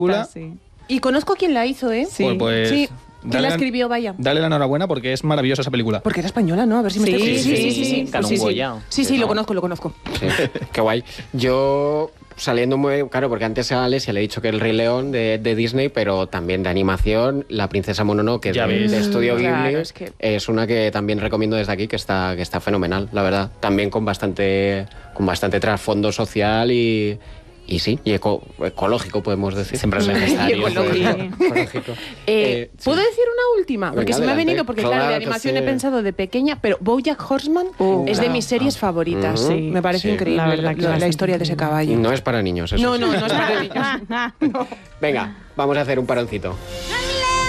Sí. Y conozco a quien la hizo, ¿eh? Sí. Pues Sí. ¿Quién la escribió, vaya? Dale la enhorabuena porque es maravillosa esa película. Porque era española, ¿no? A ver si me Sí, estoy... sí. Ganó un Goya. Sí, lo conozco. Sí, qué guay. Yo, saliendo muy... Claro, porque antes a Alesia le he dicho que El Rey León de Disney, pero también de animación, La Princesa Mononoke, que es de Estudio Ghibli, claro, es una que también recomiendo desde aquí, que está fenomenal, la verdad. También con bastante trasfondo social y sí, y ecológico, podemos decir. Siempre es necesario. Ecológico. ¿Puedo decir una última? Porque Venga, se me ha adelante. venido, porque claro, de animación he pensado de pequeña, pero BoJack Horseman es de mis series favoritas. Sí, me parece sí. increíble La verdad que la historia de ese caballo. No es para niños, eso No sí. es para niños. Venga, vamos a hacer un paroncito.